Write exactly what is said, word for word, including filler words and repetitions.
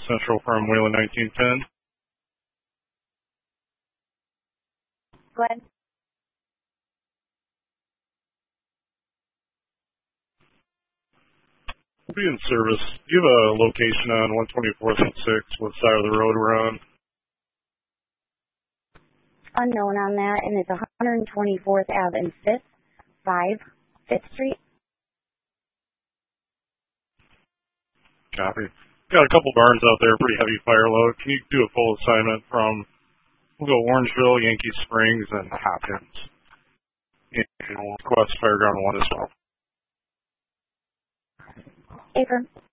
Central from Wayland nineteen ten. Go ahead. We'll be in service. Do you have a location on one twenty-fourth and sixth? What side of the road we're on? Unknown on that, and it's one twenty-fourth Avenue and fifth, five, fifth Street. Copy. Got a couple barns out there, pretty heavy fire load. Can you do a full assignment from, we'll go Orangeville, Yankee Springs, and Hopkins. And we'll request Fireground one as well. Affirm.